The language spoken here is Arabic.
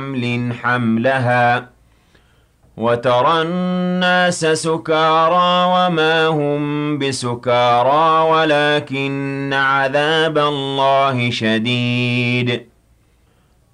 حمل حملها وترى الناس سكارى وما هم بسكارى ولكن عذاب الله شديد